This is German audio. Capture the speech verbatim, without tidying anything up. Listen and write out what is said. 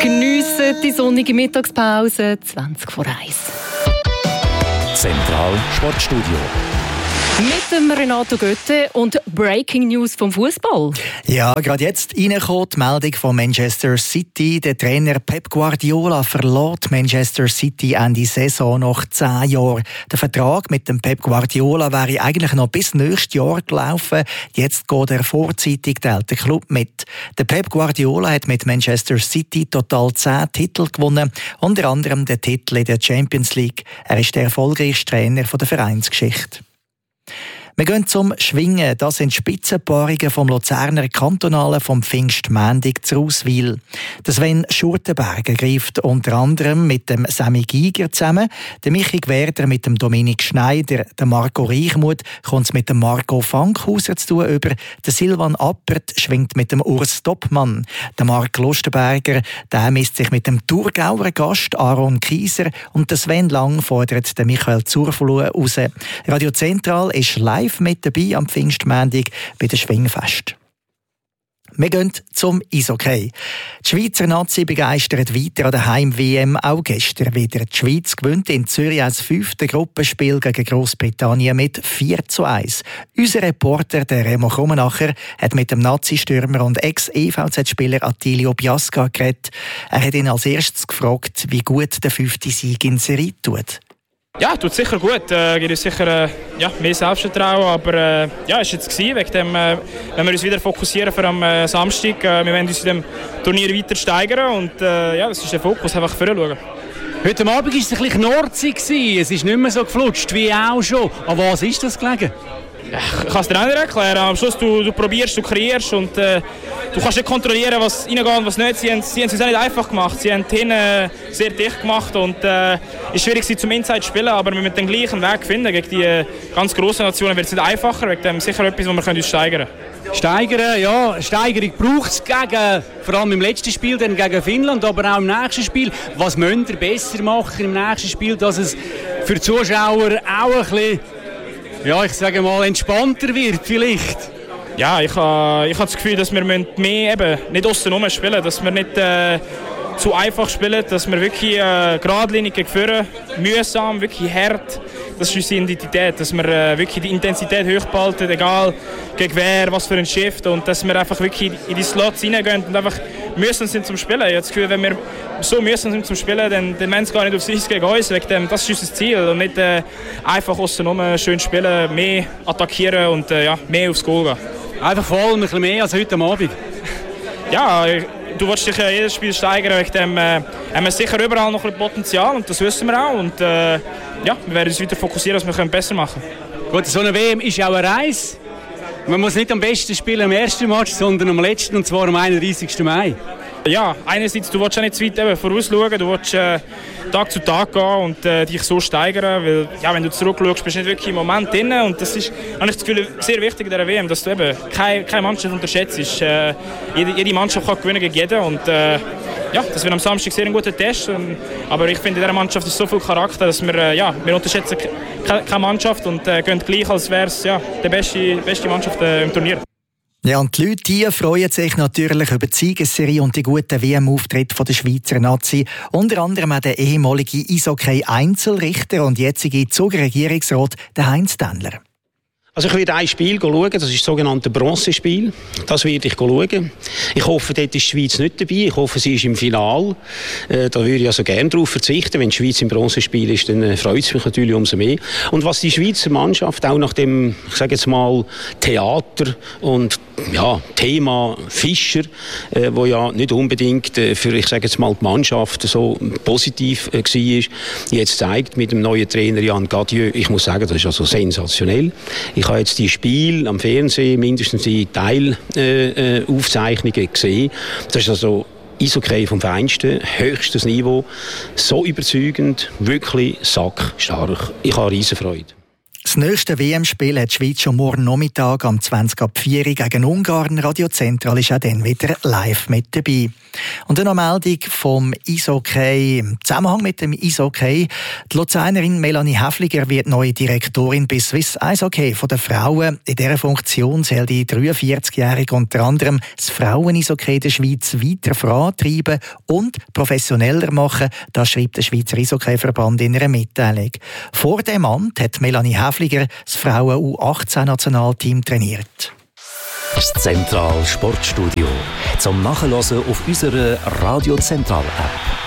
Geniessen die sonnige Mittagspause, zwanzig vor eins. Zentral Sportstudio. Mit dem Renato Götte und Breaking News vom Fußball. Ja, gerade jetzt reingekommen die Meldung von Manchester City. Der Trainer Pep Guardiola verlässt Manchester City Ende Saison nach zehn Jahren. Der Vertrag mit dem Pep Guardiola wäre eigentlich noch bis nächstes Jahr gelaufen. Jetzt geht er vorzeitig, teilt der Club mit. Der Pep Guardiola hat mit Manchester City total zehn Titel gewonnen, unter anderem den Titel in der Champions League. Er ist der erfolgreichste Trainer der Vereinsgeschichte. Wir gehen zum Schwingen. Das sind Spitzenpaarungen vom Luzerner Kantonalen vom Pfingstmontag zu Rauswil. Der Sven Schurtenberger greift unter anderem mit dem Sammy Giger zusammen, der Michi Gwerder mit dem Dominik Schneider, der Marco Reichmuth kommt es mit dem Marco Fankhauser zu tun über, der Silvan Appert schwingt mit dem Urs Doppmann, der Marc Lustenberger, der misst sich mit dem Thurgauer Gast Aaron Kieser und der Sven Lang fordert den Michael Zurfluh raus. Radio Zentral ist live mit dabei am Pfingstmontag bei der Schwingfest. Wir gehen zum Eishockey. Die Schweizer Nazi begeistert weiter an der Heim-W M. Auch gestern wieder. Die Schweiz gewinnt in Zürich als fünfte Gruppenspiel gegen Großbritannien mit vier zu eins. Unser Reporter, der Remo Krummenacher, hat mit dem Nazi-Stürmer und Ex-E V Z-Spieler Attilio Biasca geredet. Er hat ihn als erstes gefragt, wie gut der fünfte Sieg in Serie tut. Ja, tut sicher gut. Äh, gibt uns sicher äh, ja, mehr Selbstvertrauen. Aber äh, ja, ist jetzt gewesen, wegen dem, äh, wenn wir uns wieder fokussieren für am äh, Samstag. Äh, wir wollen uns in dem Turnier weiter steigern und äh, ja, das ist der Fokus, einfach vorne schauen. Heute Abend war es ein bisschen Nordsee. Es ist nicht mehr so geflutscht wie auch schon. An was ist das gelegen? Ja, ich kann es dir auch nicht erklären. Am Schluss du, du probierst, du kreierst und äh, du kannst nicht kontrollieren, was reingeht und was nicht. Sie haben, sie haben es auch nicht einfach gemacht. Sie haben hinten äh, sehr dicht gemacht und es äh, ist schwierig, sie zum Inside zu spielen, aber wir müssen den gleichen Weg finden. Gegen die äh, ganz grossen Nationen wird es nicht einfacher. Wegen dem sicher etwas, wo wir uns steigern können. Steigern, ja. Steigerung braucht es gegen, vor allem im letzten Spiel, dann gegen Finnland, aber auch im nächsten Spiel. Was müsst ihr besser machen im nächsten Spiel, dass es für die Zuschauer auch ein bisschen, ja, ich sage mal, entspannter wird vielleicht? Ja, ich habe ich ha das Gefühl, dass wir mehr eben nicht aussen rum spielen, dass wir nicht äh, zu einfach spielen, dass wir wirklich äh, geradlinig gegen vorne, mühsam, wirklich hart. Das ist unsere Identität, dass wir äh, wirklich die Intensität hochbehalten, egal gegen wer, was für ein Shift und dass wir einfach wirklich in die Slots reingehen und einfach müssen sind zum Spielen. Ich habe das Gefühl, wenn wir so müssen sind zum Spielen, dann, dann wollen sie gar nicht aufs Eis gegen uns. Wegen dem, das ist unser Ziel und nicht äh, einfach aussen schön spielen, mehr attackieren und äh, ja, mehr aufs Goal gehen. Einfach vor allem ein bisschen mehr als heute Abend. Ja, du willst dich äh, jedes Spiel steigern, wegen dem äh, haben wir sicher überall noch ein Potenzial und das wissen wir auch. Und äh, ja, wir werden uns weiter fokussieren, was wir können besser machen können. Gut, so eine W M ist auch eine Reise. Man muss nicht am besten spielen am ersten Match, sondern am letzten, und zwar am einunddreißigsten Mai. Ja, einerseits, du willst auch nicht zu weit eben vorausschauen, du willst äh, Tag zu Tag gehen und äh, dich so steigern, weil ja, wenn du zurückschaust, bist du nicht wirklich im Moment drin und das ist, habe ich das Gefühl, sehr wichtig in dieser W M, dass du eben keine, keine Mannschaft unterschätzt. Äh, jede, jede Mannschaft kann gewinnen gegen jeden und äh, ja, das wird am Samstag sehr ein guter Test, und, aber ich finde, in dieser Mannschaft ist so viel Charakter, dass wir, äh, ja, wir unterschätzen keine, keine Mannschaft und äh, gehen gleich, als wäre es ja, die beste, beste Mannschaft äh, im Turnier. Ja, und die Leute hier freuen sich natürlich über die Siegesserie und die guten W M-Auftritte der Schweizer Nazi. Unter anderem auch der ehemalige Eishockey-Einzelrichter und jetzige Zugregierungsrat Heinz Tendler. Also ich werde ein Spiel schauen, das ist das sogenannte Bronzespiel. Das werde ich schauen. Ich hoffe, dort ist die Schweiz nicht dabei. Ich hoffe, sie ist im Finale. Äh, da würde ich also gerne darauf verzichten. Wenn die Schweiz im Bronzespiel ist, dann äh, freut es mich natürlich umso mehr. Und was die Schweizer Mannschaft auch nach dem, ich sage jetzt mal, Theater und ja, Thema Fischer, äh, wo ja nicht unbedingt äh, für, ich sage jetzt mal, die Mannschaft so positiv äh, war, jetzt zeigt mit dem neuen Trainer Jan Gadieu, ich muss sagen, das ist also sensationell. Ich habe jetzt die Spiele am Fernsehen, mindestens die Teilaufzeichnungen äh, gesehen. Das ist also Eishockey vom Feinsten, höchstes Niveau, so überzeugend, wirklich sackstark. Ich habe riesen Freude. Das nächste W M-Spiel hat die Schweiz schon morgen Nachmittag am zwanzig ab vier gegen Ungarn. Radio Central ist auch dann wieder live mit dabei. Und eine Meldung vom Eishockey. Im Zusammenhang mit dem Eishockey. Die Luzernerin Melanie Häfliger wird neue Direktorin bei Swiss Eishockey von den Frauen. In dieser Funktion soll die dreiundvierzigjährige unter anderem das Frauen-Eishockey der Schweiz weiter vorantreiben und professioneller machen. Das schreibt der Schweizer Eishockey-Verband in einer Mitteilung. Vor dem Amt hat Melanie Häfliger das Frauen-U achtzehn-Nationalteam trainiert. Das Zentral Sportstudio zum Nachhören auf unserer Radio Zentral App.